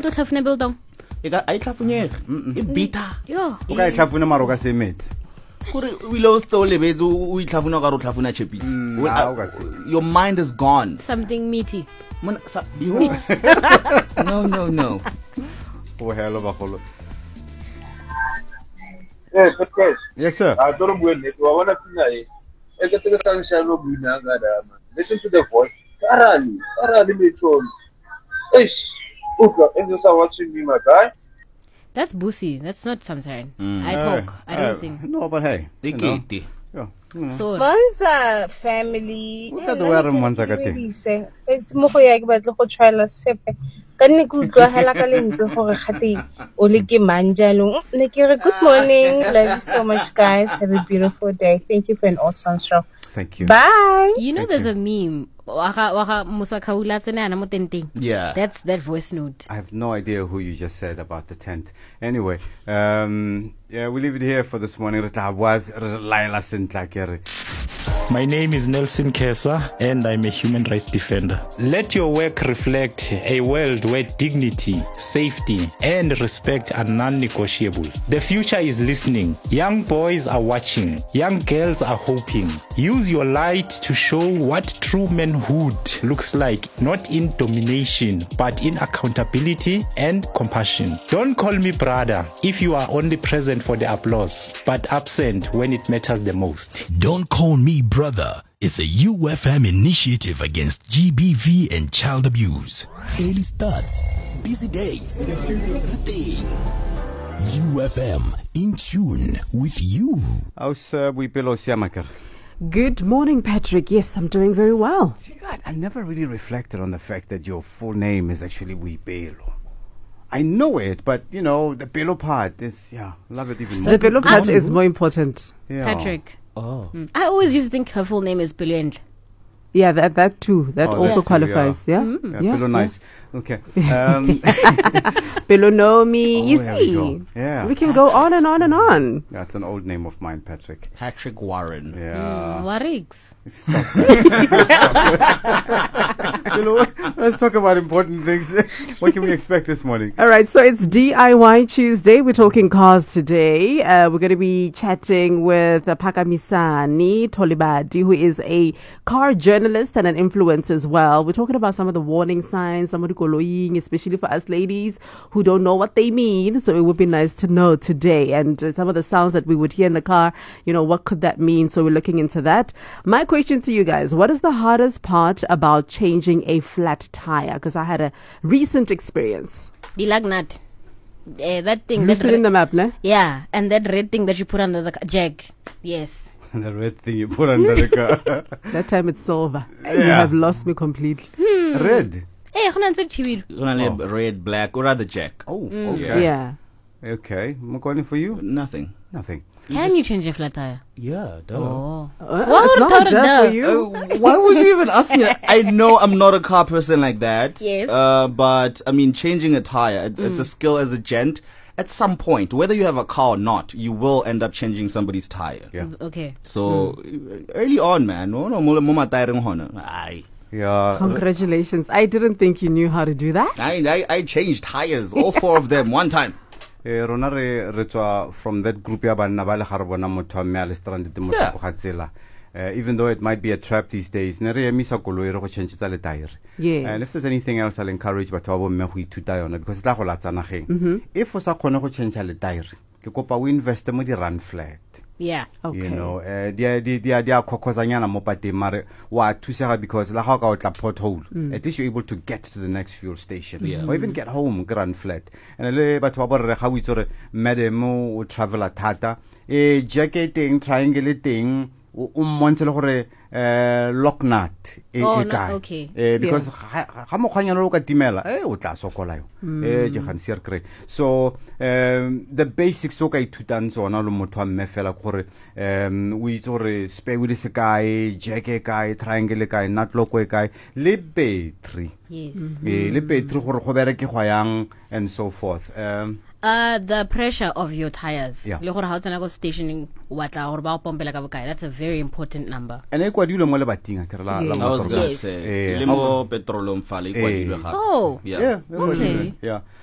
to tlhafuna biltong I tlhafunyege e bitter yo o ka tlhafuna maro ka semetse gore o ile o sto lebetse o itlhafuna ka re o tlhafuna chippies your mind is gone something meaty no o hello bagolo Podcast. yes sir I don't know when it was one of the listen to the voice. Carali, Mitchell. And you are watching me, my guy. that's Boosie that's not Samsaran I talk I don't sing no but hey yeah so Bonza family. Look at the way Monza got it. It's mo go ya ke batla go tshwala sepe. Ka nne ke utlwa hela ka lentswe gore gate o le ke manjalong. Ne ke re good morning. Love you so much guys. Have a beautiful day. Thank you for an awesome show. thank you Bye. you know there's a meme waka Musa Kaula tsena mo tenteng yeah that's that voice note I have no idea who you just said about the tent. Anyway, yeah, we leave it here for this morning. My name is Nelson Kesa, and I'm a human rights defender. Let your work reflect a world where dignity, safety, and respect are non-negotiable. The future is listening. Young boys are watching. Young girls are hoping. Use your light to show what true manhood looks like, not in domination, but in accountability and compassion. Don't call me brother if you are only present for the applause, but absent when it matters the most. Don't Call Me Brother is a UFM initiative against GBV and child abuse. Early starts, busy days, routine. UFM in tune with you. How's Boipelo Siamakar? Good morning, Patrick. Yes, I'm doing very well. See, I never really reflected on the fact that your full name is actually Boipelo. I know it, but you know, the Pelo part is, love it even more. The Pelo part is more important. Yeah. Patrick oh I always used to think her full name is Billion. Yeah, that too. That Oh, also that too, qualifies. Yeah. Yeah, Pelo nice. Okay. Pelo know me. Oh, You there we see. go. Yeah. We can go on and on and on. That's an old name of mine, Patrick. Patrick Warren Yeah. Warix. Stop. You know what? Let's talk about important things. What can we expect this morning? All right, so it's DIY Tuesday. We're talking cars today. We're going to be chatting with Phakamisani Tolibadi, who is a car journalist and an influencer as well. We're talking about some of the warning signs, some of the koloying, especially for us ladies who don't know what they mean. So it would be nice to know today. And some of the sounds that we would hear in the car, you know, what could that mean? So we're looking into that. My question to you guys, what is the hardest part about changing a flat tire? Because I had a recent experience. The lagnat. That thing. Loosen in the map, ne? Yeah, and that red thing that you put under the jack. Yes. The red thing you put under the car. That time it's silver. You Yeah. have lost me completely. Red? Hey, red, black, or rather jack. Oh, okay. Yeah. Okay. Mokoni, for you? Nothing. Nothing. Can you change a flat tire? Yeah, duh. Oh. It's would not thought a it job for does? you. Why would you even ask me that? I know I'm not a car person like that. Yes. But, I mean, changing a tire, it's a skill as a gent. At some point, whether you have a car or not, you will end up changing somebody's tire. Yeah. Okay. So, early on, man. Aye. Yeah. Congratulations. I didn't think you knew how to do that. I changed tires, all 4 of them, one time. Rona re tswa from that group ya banna ba le gare bona motho a mme a le stranded mo Yeah. thoko ga tsela. Even though it might be a trap these days, ne re emisa koloi re go change tsa le tire. Yes. And if there's anything else, I'll encourage batho ba bo mme go ithuta yona because tla go latsa nageng. If o sa khone go change le tire, ke kopa we invest mo di run flat. Yeah. Okay. You know, dia khokhozanyana mo pateng mare wa thusega because la ga ka o tla pothole. At least you're able to get to the next fuel station or even get home run flat. And le batho ba borre ga o itse re madam o traveler thata jacketing triangle thing o mmontshe le gore lock nut Oh, no, kae. okay. Because ga mo khanyana lo ka timela o tla sokola yo je gan seer kry. So the basics so ka ithutang tsona lo motho a mme fela gore o itse gore spare wheel se kae, jack e kae, triangle kae, nut lock e kae, le battery. Yes. Le battery gore go bereke go yang and so forth. The pressure of your tires. Yeah. Le gore ha o tsena go stationing wa tla gore ba o pompela ka bokae. That's a very important number. And e kwadilwe mo le batinga ke re la Yes. I was motor gonna Yes. say, le mo petrolong fale e kwadilwe gape. Oh. Yeah. Okay. Yeah.